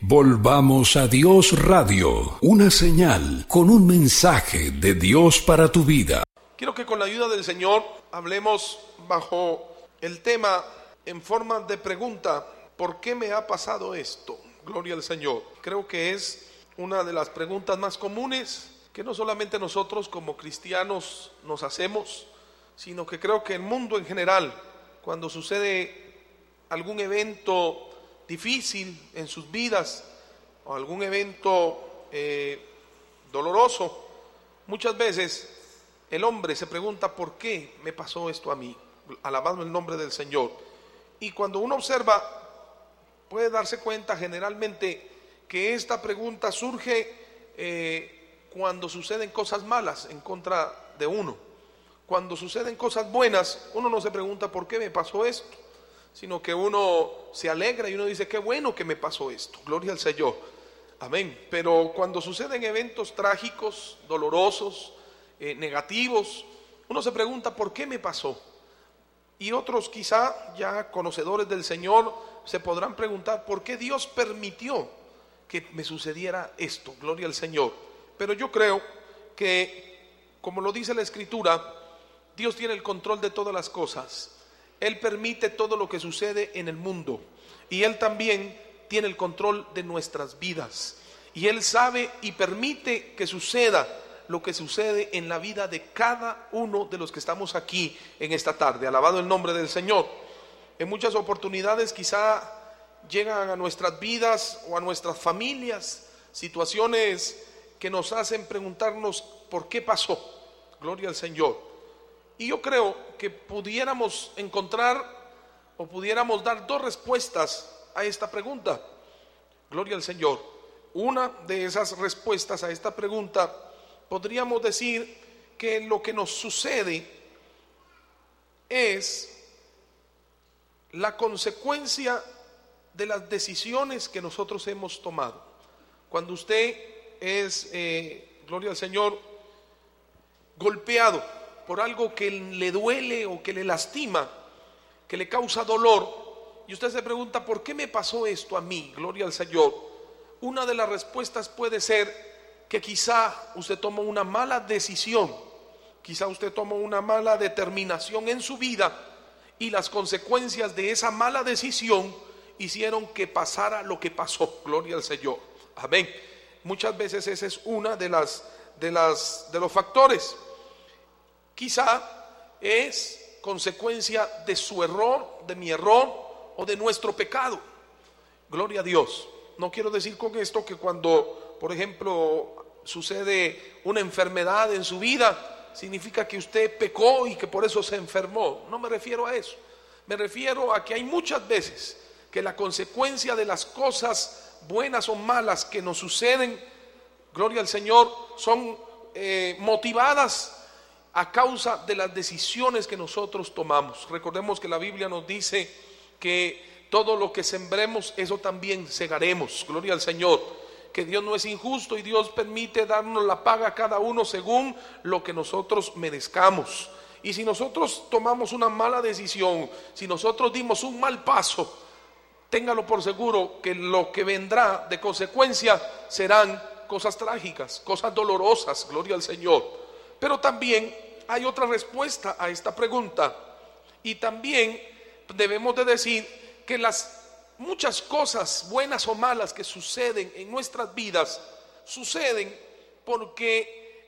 Volvamos a Dios Radio, una señal con un mensaje de Dios para tu vida. Quiero que con la ayuda del Señor hablemos bajo el tema en forma de pregunta: ¿por qué me ha pasado esto? Gloria al Señor. Creo que es una de las preguntas más comunes que no solamente nosotros como cristianos nos hacemos, sino que creo que el mundo en general, cuando sucede algún evento difícil en sus vidas o algún evento doloroso, muchas veces el hombre se pregunta: ¿por qué me pasó esto a mí? Alabado el nombre del Señor. Y cuando uno observa, puede darse cuenta generalmente que esta pregunta surge cuando suceden cosas malas en contra de uno. Cuando suceden cosas buenas, uno no se pregunta ¿por qué me pasó esto?, sino que uno se alegra y uno dice: qué bueno que me pasó esto, gloria al Señor, amén. Pero cuando suceden eventos trágicos, dolorosos, negativos, uno se pregunta ¿por qué me pasó? Y otros, quizá ya conocedores del Señor, se podrán preguntar ¿por qué Dios permitió que me sucediera esto? Gloria al Señor. Pero yo creo que, como lo dice la Escritura, Dios tiene el control de todas las cosas. Él permite todo lo que sucede en el mundo, y Él también tiene el control de nuestras vidas, y Él sabe y permite que suceda lo que sucede en la vida de cada uno de los que estamos aquí en esta tarde. Alabado el nombre del Señor. En muchas oportunidades quizá llegan a nuestras vidas o a nuestras familias situaciones que nos hacen preguntarnos ¿por qué pasó? Gloria al Señor. Y yo creo que pudiéramos encontrar o pudiéramos dar dos respuestas a esta pregunta. Gloria al Señor. Una de esas respuestas a esta pregunta, podríamos decir que lo que nos sucede es la consecuencia de las decisiones que nosotros hemos tomado. Cuando usted es, gloria al Señor, golpeado por algo que le duele o que le lastima, que le causa dolor, y usted se pregunta ¿por qué me pasó esto a mí? Gloria al Señor. Una de las respuestas puede ser que quizá usted tomó una mala decisión, quizá usted tomó una mala determinación en su vida, y las consecuencias de esa mala decisión hicieron que pasara lo que pasó. Gloria al Señor, amén. Muchas veces ese es una de los factores. Quizá es consecuencia de su error, de mi error o de nuestro pecado. Gloria a Dios. No quiero decir con esto que cuando, por ejemplo, sucede una enfermedad en su vida, significa que usted pecó y que por eso se enfermó. No me refiero a eso. Me refiero a que hay muchas veces que la consecuencia de las cosas buenas o malas que nos suceden, gloria al Señor, son motivadas a causa de las decisiones que nosotros tomamos. Recordemos que la Biblia nos dice que todo lo que sembremos, eso también segaremos. Gloria al Señor. Que Dios no es injusto y Dios permite darnos la paga a cada uno según lo que nosotros merezcamos. Y si nosotros tomamos una mala decisión, si nosotros dimos un mal paso, téngalo por seguro que lo que vendrá de consecuencia serán cosas trágicas, cosas dolorosas. Gloria al Señor. Pero también hay otra respuesta a esta pregunta, y también debemos de decir que las muchas cosas buenas o malas que suceden en nuestras vidas suceden porque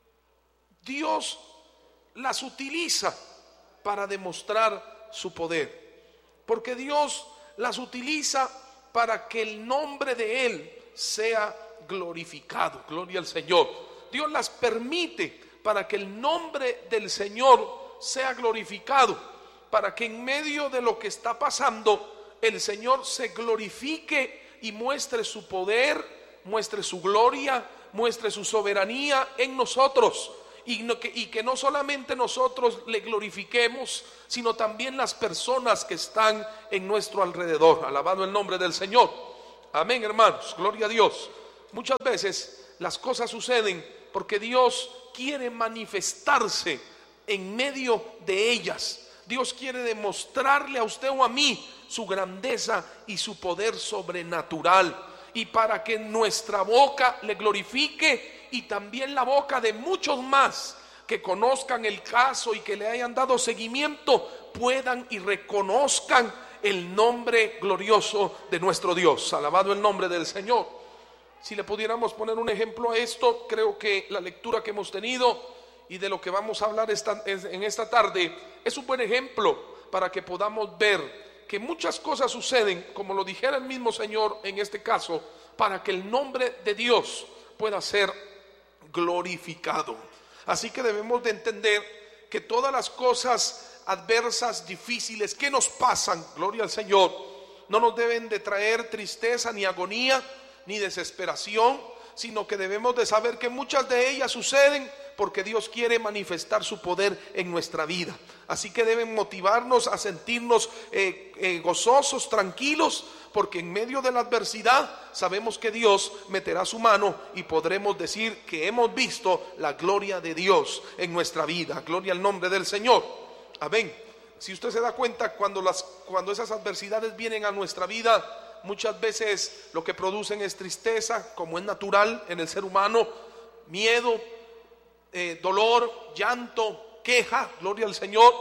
Dios las utiliza para demostrar su poder, porque Dios las utiliza para que el nombre de Él sea glorificado. Gloria al Señor. Dios las permite para que el nombre del Señor sea glorificado, para que en medio de lo que está pasando el Señor se glorifique y muestre su poder, muestre su gloria, muestre su soberanía en nosotros, y que no solamente nosotros le glorifiquemos, sino también las personas que están en nuestro alrededor. Alabado el nombre del Señor, amén, hermanos, gloria a Dios. Muchas veces las cosas suceden porque Dios quiere manifestarse en medio de ellas. Dios quiere demostrarle a usted o a mí su grandeza y su poder sobrenatural. y para que nuestra boca le glorifique, y también la boca de muchos más que conozcan el caso y que le hayan dado seguimiento, puedan y reconozcan el nombre glorioso de nuestro Dios. Alabado el nombre del Señor. Si le pudiéramos poner un ejemplo a esto, creo que la lectura que hemos tenido y de lo que vamos a hablar en esta tarde es un buen ejemplo para que podamos ver que muchas cosas suceden, como lo dijera el mismo Señor en este caso, para que el nombre de Dios pueda ser glorificado. Así que debemos de entender que todas las cosas adversas, difíciles que nos pasan, gloria al Señor, no nos deben de traer tristeza, ni agonía, ni desesperación, sino que debemos de saber que muchas de ellas suceden porque Dios quiere manifestar su poder en nuestra vida. Así que deben motivarnos a sentirnos gozosos, tranquilos, porque en medio de la adversidad sabemos que Dios meterá su mano y podremos decir que hemos visto la gloria de Dios en nuestra vida. Gloria al nombre del Señor. Amén. Si usted se da cuenta, cuando esas adversidades vienen a nuestra vida, muchas veces lo que producen es tristeza, como es natural en el ser humano, miedo, dolor, llanto, queja, gloria al Señor.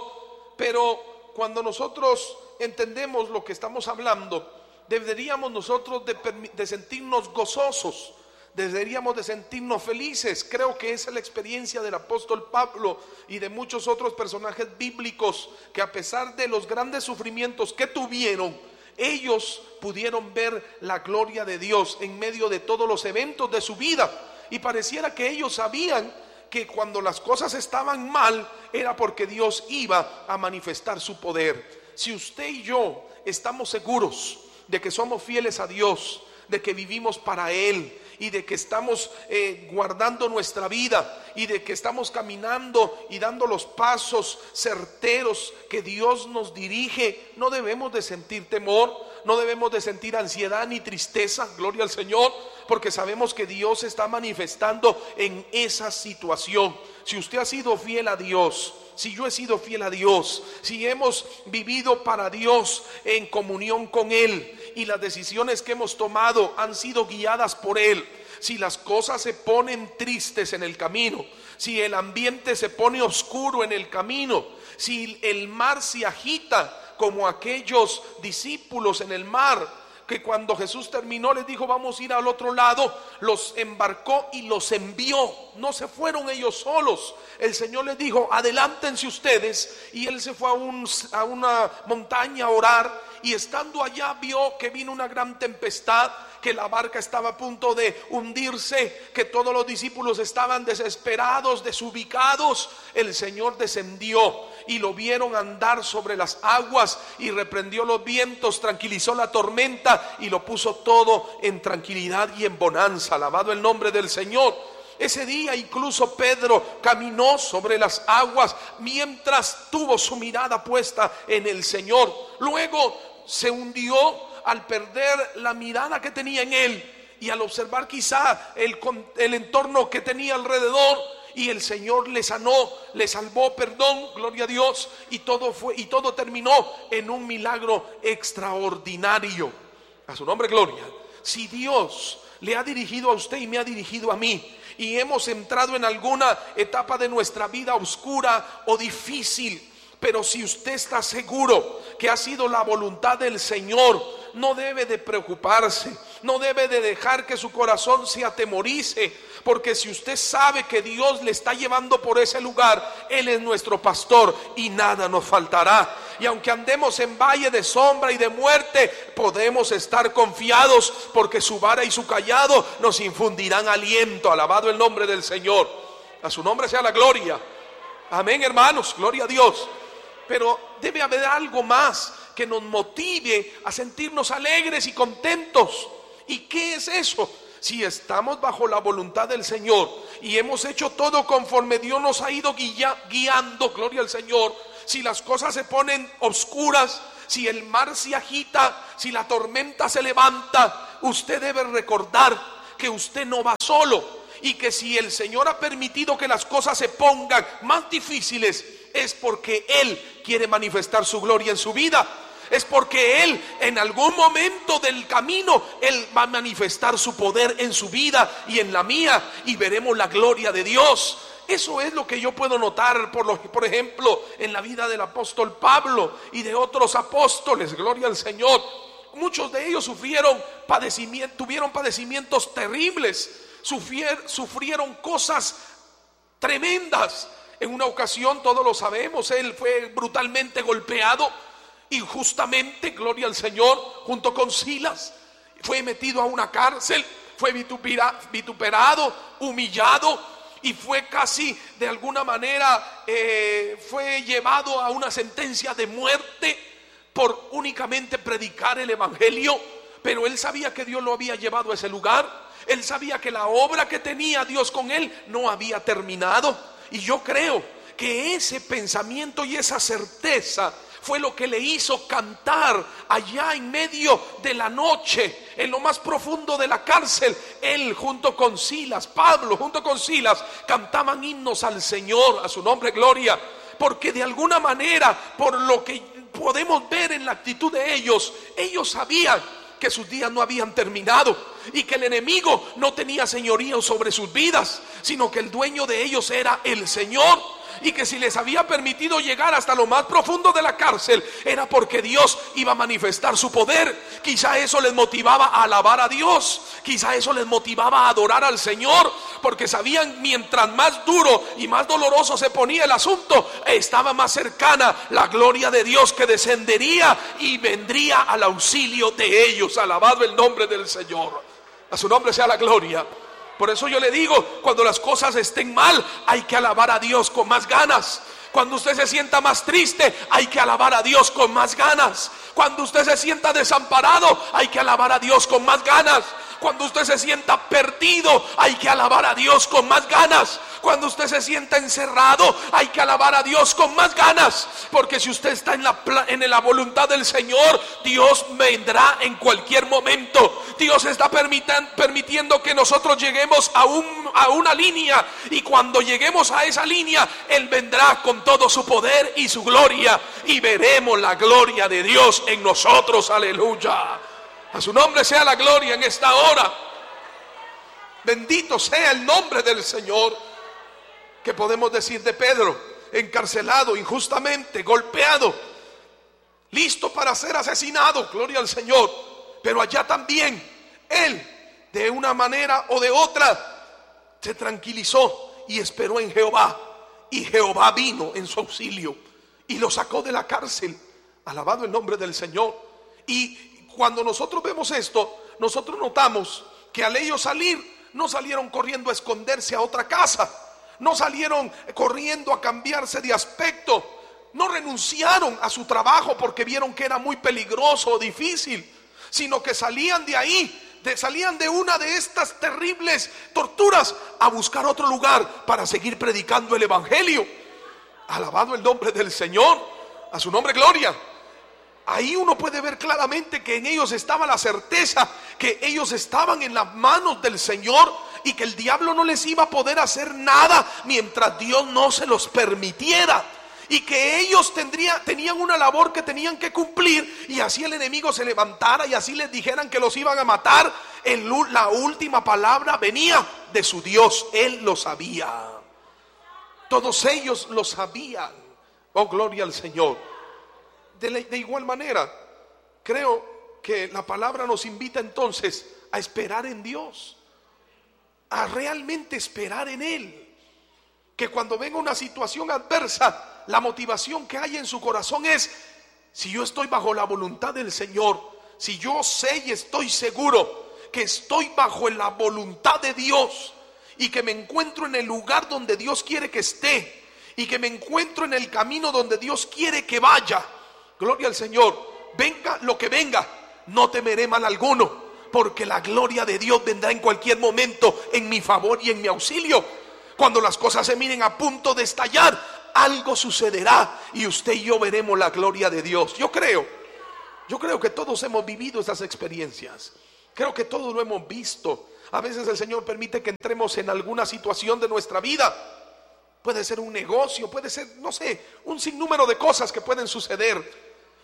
Pero cuando nosotros entendemos lo que estamos hablando, deberíamos nosotros de sentirnos gozosos, deberíamos de sentirnos felices. Creo que esa es la experiencia del apóstol Pablo y de muchos otros personajes bíblicos, que a pesar de los grandes sufrimientos que tuvieron, ellos pudieron ver la gloria de Dios en medio de todos los eventos de su vida, y pareciera que ellos sabían que cuando las cosas estaban mal era porque Dios iba a manifestar su poder. Si usted y yo estamos seguros de que somos fieles a Dios, de que vivimos para Él, y de que estamos guardando nuestra vida, y de que estamos caminando y dando los pasos certeros que Dios nos dirige, no debemos de sentir temor, no debemos de sentir ansiedad ni tristeza, gloria al Señor, porque sabemos que Dios está manifestando en esa situación. Si usted ha sido fiel a Dios, si yo he sido fiel a Dios, si hemos vivido para Dios en comunión con Él, y las decisiones que hemos tomado han sido guiadas por Él, si las cosas se ponen tristes en el camino, si el ambiente se pone oscuro en el camino, si el mar se agita como aquellos discípulos en el mar, que cuando Jesús terminó les dijo vamos a ir al otro lado, los embarcó y los envió, no se fueron ellos solos. El Señor les dijo adelántense ustedes, y Él se fue a una montaña a orar, y estando allá vio que vino una gran tempestad, que la barca estaba a punto de hundirse, que todos los discípulos estaban desesperados, desubicados. El Señor descendió y lo vieron andar sobre las aguas, y reprendió los vientos, tranquilizó la tormenta y lo puso todo en tranquilidad y en bonanza. Alabado el nombre del Señor. Ese día incluso Pedro caminó sobre las aguas mientras tuvo su mirada puesta en el Señor. Luego se hundió al perder la mirada que tenía en Él, y al observar quizá el entorno que tenía alrededor, y el Señor le sanó, le salvó, perdón, gloria a Dios, y todo terminó en un milagro extraordinario. A su nombre gloria. Si Dios le ha dirigido a usted y me ha dirigido a mí, y hemos entrado en alguna etapa de nuestra vida oscura o difícil, pero si usted está seguro que ha sido la voluntad del Señor, no debe de preocuparse, no debe de dejar que su corazón se atemorice, porque si usted sabe que Dios le está llevando por ese lugar, Él es nuestro pastor y nada nos faltará. Y aunque andemos en valle de sombra y de muerte, podemos estar confiados, porque su vara y su cayado nos infundirán aliento. Alabado el nombre del Señor. A su nombre sea la gloria. Amén, hermanos, gloria a Dios. Pero debe haber algo más que nos motive a sentirnos alegres y contentos. ¿Y qué es eso? Si estamos bajo la voluntad del Señor y hemos hecho todo conforme Dios nos ha ido guiando, gloria al Señor. Si las cosas se ponen oscuras, si el mar se agita, si la tormenta se levanta, usted debe recordar que usted no va solo, y que si el Señor ha permitido que las cosas se pongan más difíciles, es porque Él quiere manifestar su gloria en su vida. es porque Él en algún momento del camino, Él va a manifestar su poder en su vida y en la mía, y veremos la gloria de Dios. Eso es lo que yo puedo notar, por ejemplo, en la vida del apóstol Pablo y de otros apóstoles. Gloria al Señor. Muchos de ellos tuvieron padecimientos terribles, sufrieron cosas tremendas. En una ocasión, todos lo sabemos, él fue brutalmente golpeado injustamente, gloria al Señor, junto con Silas. Fue metido a una cárcel, fue vituperado, humillado, y fue casi de alguna manera fue llevado a una sentencia de muerte por únicamente predicar el evangelio. Pero él sabía que Dios lo había llevado a ese lugar. Él sabía que la obra que tenía Dios con él no había terminado. Y yo creo que ese pensamiento y esa certeza fue lo que le hizo cantar allá en medio de la noche, en lo más profundo de la cárcel. Él junto con Silas, Pablo junto con Silas, cantaban himnos al Señor, a su nombre gloria. Porque de alguna manera, por lo que podemos ver en la actitud de ellos sabían que sus días no habían terminado y que el enemigo no tenía señorío sobre sus vidas, sino que el dueño de ellos era el Señor. Y que si les había permitido llegar hasta lo más profundo de la cárcel, era porque Dios iba a manifestar su poder. Quizá eso les motivaba a alabar a Dios, quizá eso les motivaba a adorar al Señor, porque sabían mientras más duro y más doloroso se ponía el asunto, estaba más cercana la gloria de Dios que descendería y vendría al auxilio de ellos. Alabado el nombre del Señor, a su nombre sea la gloria. Por eso yo le digo, cuando las cosas estén mal, hay que alabar a Dios con más ganas. Cuando usted se sienta más triste, hay que alabar a Dios con más ganas. Cuando usted se sienta desamparado, hay que alabar a Dios con más ganas. Cuando usted se sienta perdido, hay que alabar a Dios con más ganas. Cuando usted se sienta encerrado, hay que alabar a Dios con más ganas. Porque si usted está en la voluntad del Señor, Dios vendrá en cualquier momento. Dios está permitiendo que nosotros lleguemos a una línea, y cuando lleguemos a esa línea, Él vendrá con todo su poder y su gloria, y veremos la gloria de Dios en nosotros. Aleluya. A su nombre sea la gloria en esta hora. Bendito sea el nombre del Señor. ¿Qué podemos decir de Pedro? Encarcelado injustamente, golpeado, listo para ser asesinado, gloria al Señor. Pero allá también él, de una manera o de otra, se tranquilizó y esperó en Jehová. Y Jehová vino en su auxilio y lo sacó de la cárcel. Alabado el nombre del Señor. Y cuando nosotros vemos esto, nosotros notamos que al ellos salir, no salieron corriendo a esconderse a otra casa, no salieron corriendo a cambiarse de aspecto, no renunciaron a su trabajo porque vieron que era muy peligroso o difícil, sino que salían de ahí, salían de una de estas terribles torturas a buscar otro lugar para seguir predicando el evangelio. Alabado el nombre del Señor, a su nombre gloria. Ahí uno puede ver claramente que en ellos estaba la certeza que ellos estaban en las manos del Señor y que el diablo no les iba a poder hacer nada mientras Dios no se los permitiera, y que ellos tenían una labor que tenían que cumplir, y así el enemigo se levantara y así les dijeran que los iban a matar, la última palabra venía de su Dios. Él lo sabía, todos ellos lo sabían. Oh, gloria al Señor. De igual manera, creo que la palabra nos invita entonces a esperar en Dios, a realmente esperar en Él. Que cuando venga una situación adversa, la motivación que hay en su corazón es: si yo estoy bajo la voluntad del Señor, si yo sé y estoy seguro que estoy bajo la voluntad de Dios, y que me encuentro en el lugar donde Dios quiere que esté, y que me encuentro en el camino donde Dios quiere que vaya, gloria al Señor, venga lo que venga, no temeré mal alguno, porque la gloria de Dios vendrá en cualquier momento en mi favor y en mi auxilio. Cuando las cosas se miren a punto de estallar, algo sucederá y usted y yo veremos la gloria de Dios. Yo creo que todos hemos vivido esas experiencias. Creo que todos lo hemos visto. A veces el Señor permite que entremos en alguna situación de nuestra vida. Puede ser un negocio, puede ser, no sé, un sinnúmero de cosas que pueden suceder.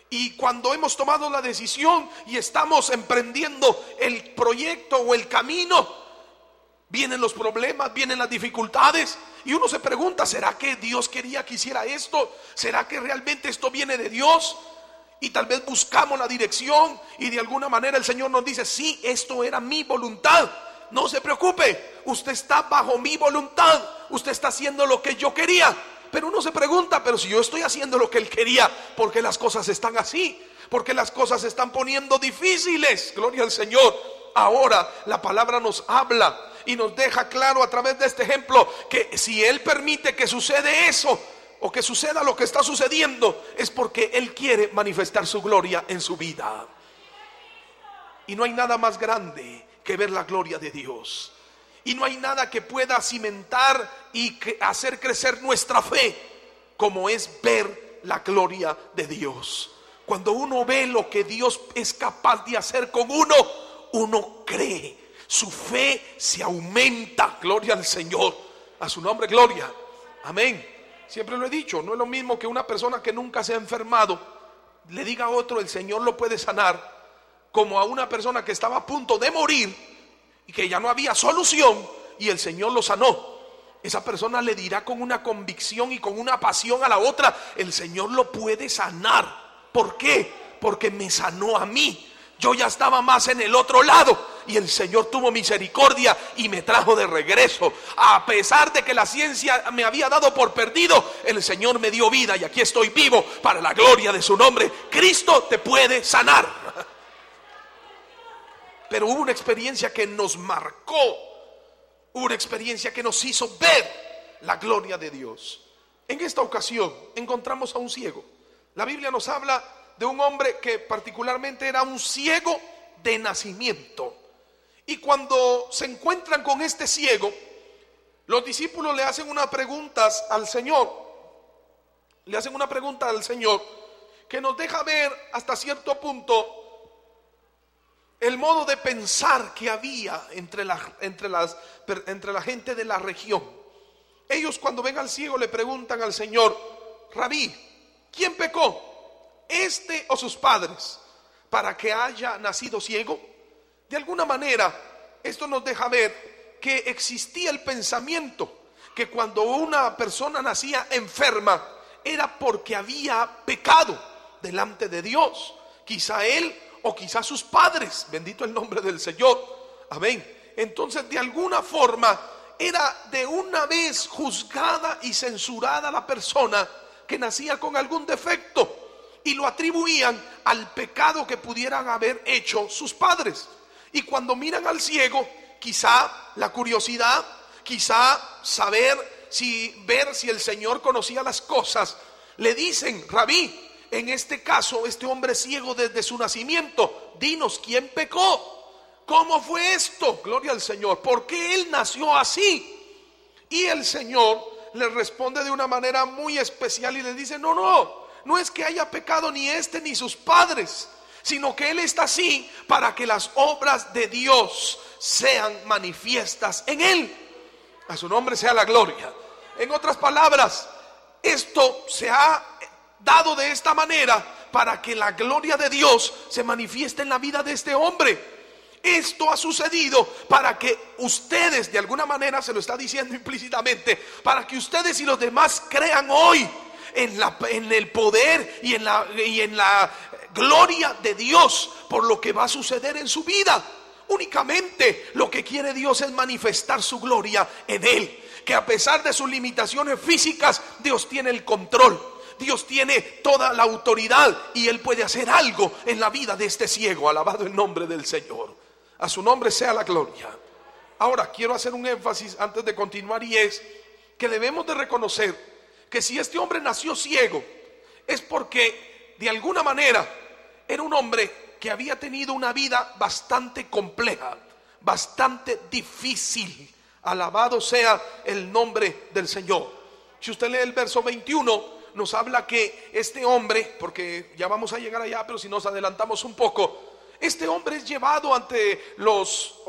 Y cuando hemos tomado la decisión y estamos emprendiendo el proyecto o el camino, vienen los problemas, vienen las dificultades, y uno se pregunta, ¿será que Dios quería que hiciera esto? ¿Será que realmente esto viene de Dios? Y tal vez buscamos la dirección y de alguna manera el Señor nos dice, sí, esto era mi voluntad. No se preocupe, usted está bajo mi voluntad, usted está haciendo lo que yo quería. Pero uno se pregunta, pero si yo estoy haciendo lo que Él quería, ¿por qué las cosas están así? ¿Por qué las cosas se están poniendo difíciles? Gloria al Señor. Ahora la palabra nos habla y nos deja claro a través de este ejemplo que si Él permite que sucede eso, o que suceda lo que está sucediendo, es porque Él quiere manifestar su gloria en su vida. Y no hay nada más grande que ver la gloria de Dios. Y no hay nada que pueda cimentar y hacer crecer nuestra fe como es ver la gloria de Dios. Cuando uno ve lo que Dios es capaz de hacer con uno, uno cree, su fe se aumenta. Gloria al Señor, a su nombre gloria, amén. Siempre lo he dicho, no es lo mismo que una persona que nunca se ha enfermado le diga a otro el Señor lo puede sanar, como a una persona que estaba a punto de morir y que ya no había solución y el Señor lo sanó. Esa persona le dirá con una convicción y con una pasión a la otra, el Señor lo puede sanar. ¿Por qué? Porque me sanó a mí. Yo ya estaba más en el otro lado y el Señor tuvo misericordia y me trajo de regreso. A pesar de que la ciencia me había dado por perdido, el Señor me dio vida y aquí estoy vivo para la gloria de su nombre. Cristo te puede sanar. Pero hubo una experiencia que nos marcó, hubo una experiencia que nos hizo ver la gloria de Dios. En esta ocasión encontramos a un ciego. La Biblia nos habla de un hombre que particularmente era un ciego de nacimiento. Y cuando se encuentran con este ciego, los discípulos le hacen unas preguntas al Señor. Le hacen una pregunta al Señor que nos deja ver hasta cierto punto el modo de pensar que había entre la gente de la región. Ellos cuando ven al ciego le preguntan al Señor, Rabí, ¿quién pecó? ¿Este o sus padres? Para que haya nacido ciego. De alguna manera, esto nos deja ver que existía el pensamiento que cuando una persona nacía enferma era porque había pecado delante de Dios. Quizá él o quizás sus padres, bendito el nombre del Señor, amén. Entonces de alguna forma era de una vez juzgada y censurada la persona que nacía con algún defecto y lo atribuían al pecado que pudieran haber hecho sus padres. Y cuando miran al ciego, quizá la curiosidad, quizá ver si el Señor conocía las cosas, le dicen, Rabí, en este caso, este hombre ciego desde su nacimiento, dinos, ¿quién pecó? ¿Cómo fue esto? Gloria al Señor. ¿Por qué él nació así? Y el Señor le responde de una manera muy especial y le dice, no es que haya pecado ni este ni sus padres, sino que él está así para que las obras de Dios sean manifiestas en él. A su nombre sea la gloria. En otras palabras, esto se ha dado de esta manera para que la gloria de Dios se manifieste en la vida de este hombre. Esto ha sucedido para que ustedes, de alguna manera se lo está diciendo implícitamente, para que ustedes y los demás crean hoy en el poder y en la gloria de Dios por lo que va a suceder en su vida. Únicamente lo que quiere Dios es manifestar su gloria en él, que a pesar de sus limitaciones físicas, Dios tiene el control. Dios tiene toda la autoridad y Él puede hacer algo en la vida de este ciego. Alabado el nombre del Señor. A su nombre sea la gloria. Ahora quiero hacer un énfasis antes de continuar, y es que debemos de reconocer que si este hombre nació ciego es porque de alguna manera era un hombre que había tenido una vida bastante compleja, bastante difícil. Alabado sea el nombre del Señor. Si usted lee el verso 21, nos habla que este hombre, porque ya vamos a llegar allá, pero si nos adelantamos un poco, este hombre es llevado ante los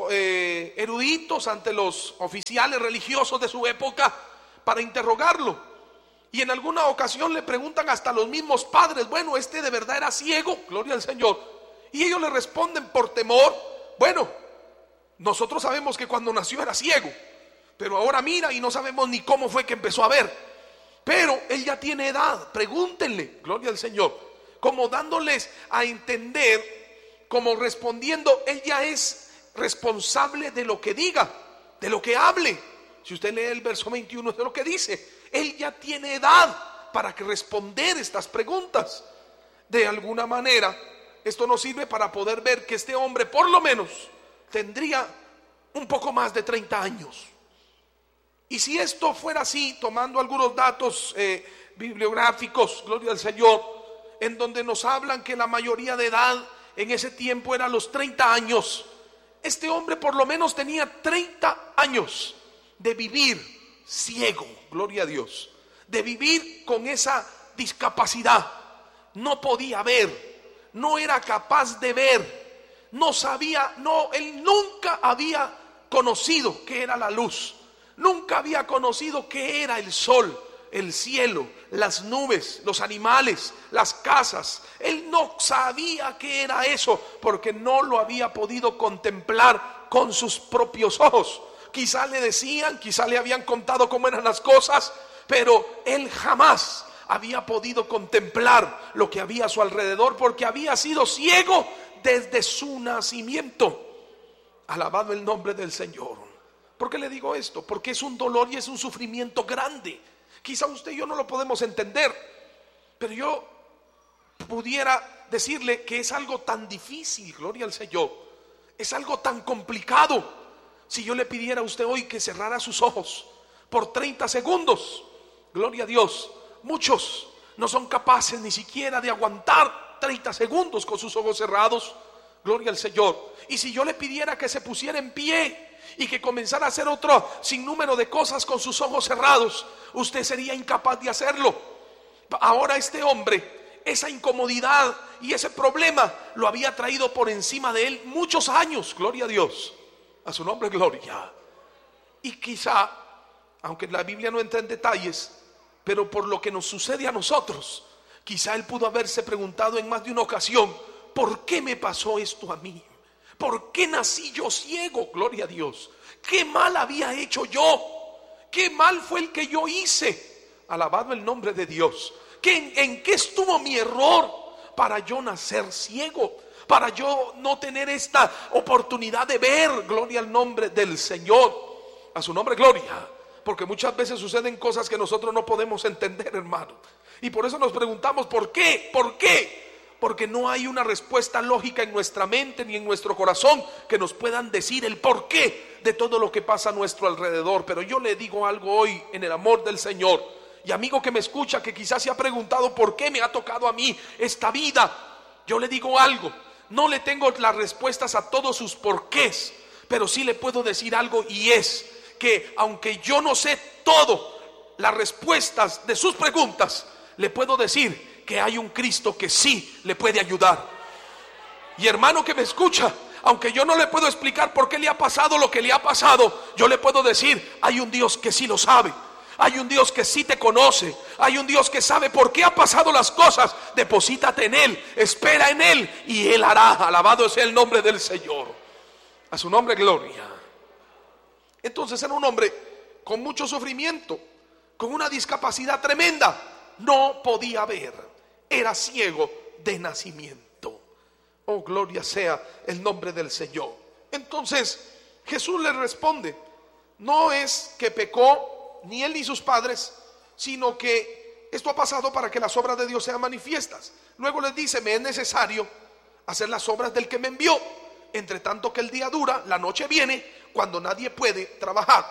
eruditos, ante los oficiales religiosos de su época para interrogarlo. Y en alguna ocasión le preguntan hasta los mismos padres, bueno, ¿este de verdad era ciego? Gloria al Señor. Y ellos le responden por temor, bueno, nosotros sabemos que cuando nació era ciego, pero ahora mira y no sabemos ni cómo fue que empezó a ver. Pero él ya tiene edad, pregúntenle, gloria al Señor. Como dándoles a entender, como respondiendo, él ya es responsable de lo que diga, de lo que hable. Si usted lee el verso 21 de lo que dice, él ya tiene edad para responder estas preguntas. De alguna manera, esto nos sirve para poder ver que este hombre por lo menos tendría un poco más de 30 años. Y si esto fuera así, tomando algunos datos bibliográficos, gloria al Señor, en donde nos hablan que la mayoría de edad en ese tiempo era los 30 años, este hombre por lo menos tenía 30 años de vivir ciego, gloria a Dios, de vivir con esa discapacidad. No podía ver, no era capaz de ver, no sabía, él nunca había conocido qué era la luz, nunca había conocido qué era el sol, el cielo, las nubes, los animales, las casas. Él no sabía qué era eso porque no lo había podido contemplar con sus propios ojos. Quizá le decían, quizá le habían contado cómo eran las cosas, pero él jamás había podido contemplar lo que había a su alrededor porque había sido ciego desde su nacimiento. Alabado el nombre del Señor. ¿Por qué le digo esto? Porque es un dolor y es un sufrimiento grande. Quizá usted y yo no lo podemos entender, pero yo pudiera decirle que es algo tan difícil, gloria al Señor, es algo tan complicado. Si yo le pidiera a usted hoy que cerrara sus ojos por 30 segundos, gloria a Dios, muchos no son capaces ni siquiera de aguantar 30 segundos con sus ojos cerrados, gloria al Señor. Y si yo le pidiera que se pusiera en pie y que comenzara a hacer otro sinnúmero de cosas con sus ojos cerrados, usted sería incapaz de hacerlo. Ahora este hombre, esa incomodidad y ese problema lo había traído por encima de él muchos años, gloria a Dios. A su nombre, gloria. Y quizá, aunque la Biblia no entra en detalles, pero por lo que nos sucede a nosotros, quizá él pudo haberse preguntado en más de una ocasión, ¿por qué me pasó esto a mí? ¿Por qué nací yo ciego? Gloria a Dios. ¿Qué mal había hecho yo? ¿Qué mal fue el que yo hice? Alabado el nombre de Dios. ¿En qué estuvo mi error para yo nacer ciego? Para yo no tener esta oportunidad de ver, gloria al nombre del Señor. A su nombre, gloria. Porque muchas veces suceden cosas que nosotros no podemos entender, hermano. Y por eso nos preguntamos, ¿por qué? ¿Por qué? Porque no hay una respuesta lógica en nuestra mente ni en nuestro corazón que nos puedan decir el porqué de todo lo que pasa a nuestro alrededor. Pero yo le digo algo hoy en el amor del Señor. Y amigo que me escucha, que quizás se ha preguntado por qué me ha tocado a mí esta vida, yo le digo algo. No le tengo las respuestas a todos sus porqués, pero sí le puedo decir algo, y es que aunque yo no sé todo las respuestas de sus preguntas, le puedo decir que hay un Cristo que sí le puede ayudar. Y hermano que me escucha, aunque yo no le puedo explicar por qué le ha pasado lo que le ha pasado, yo le puedo decir, hay un Dios que sí lo sabe. Hay un Dios que sí te conoce. Hay un Dios que sabe por qué ha pasado las cosas. Deposítate en Él, espera en Él y Él hará. Alabado sea el nombre del Señor. A su nombre, gloria. Entonces era un hombre con mucho sufrimiento, con una discapacidad tremenda. No podía ver, era ciego de nacimiento. Oh, gloria sea el nombre del Señor. Entonces Jesús le responde, no es que pecó ni él ni sus padres, sino que esto ha pasado para que las obras de Dios sean manifiestas. Luego les dice, me es necesario hacer las obras del que me envió. Entre tanto que el día dura, la noche viene, cuando nadie puede trabajar.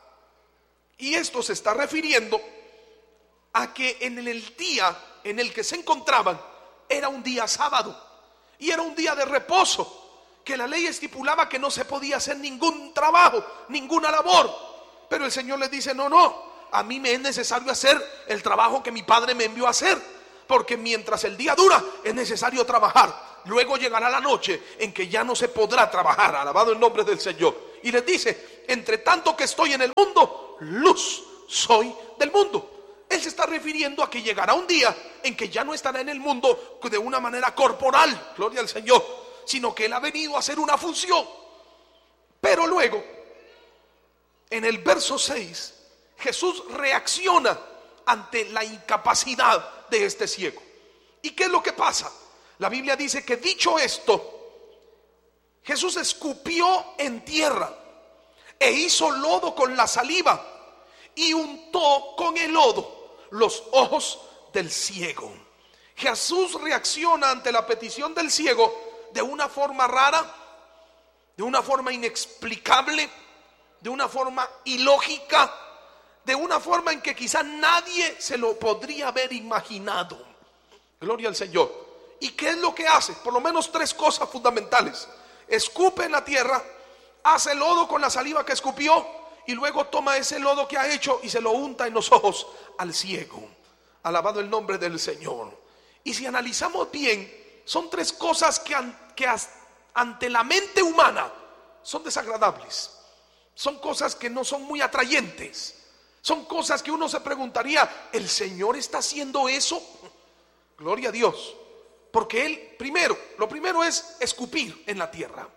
Y esto se está refiriendo a que en el día en el que se encontraban era un día sábado y era un día de reposo, que la ley estipulaba que no se podía hacer ningún trabajo, ninguna labor. Pero el Señor les dice, no, a mí me es necesario hacer el trabajo que mi Padre me envió a hacer, porque mientras el día dura es necesario trabajar. Luego llegará la noche en que ya no se podrá trabajar. Alabado el nombre del Señor. Y les dice, entre tanto que estoy en el mundo, luz soy del mundo. Él se está refiriendo a que llegará un día en que ya no estará en el mundo de una manera corporal, gloria al Señor, sino que Él ha venido a hacer una función. Pero luego, en el verso 6, Jesús reacciona ante la incapacidad de este ciego. ¿Y qué es lo que pasa? La Biblia dice que dicho esto, Jesús escupió en tierra e hizo lodo con la saliva y untó con el lodo los ojos del ciego. Jesús reacciona ante la petición del ciego de una forma rara, de una forma inexplicable, de una forma ilógica, de una forma en que quizá nadie se lo podría haber imaginado. Gloria al Señor. ¿Y qué es lo que hace? Por lo menos 3 cosas fundamentales. Escupe en la tierra, hace lodo con la saliva que escupió, y luego toma ese lodo que ha hecho y se lo unta en los ojos al ciego. Alabado el nombre del Señor. Y si analizamos bien, son 3 cosas que ante la mente humana son desagradables. Son cosas que no son muy atrayentes. Son cosas que uno se preguntaría, ¿el Señor está haciendo eso? Gloria a Dios. Porque Él lo primero es escupir en la tierra.